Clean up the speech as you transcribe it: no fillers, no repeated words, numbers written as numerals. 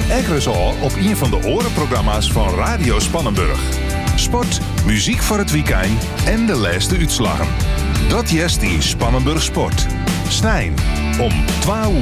Ekkeres al op een van de orenprogramma's van Radio Spannenburg. Sport, muziek voor het weekend en de laatste uitslagen. Dat jest in Spannenburg Sport. Snijn om 12 uur.